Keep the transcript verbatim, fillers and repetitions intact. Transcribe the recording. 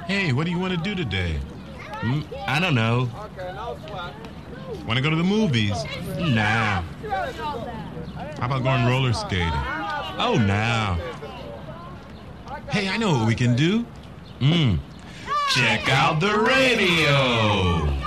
Hey, what do you want to do today? Mm, I don't know. Want to go to the movies? Nah. How about going roller skating? Oh, nah. Hey, I know what we can do. Mm. Check out the radio.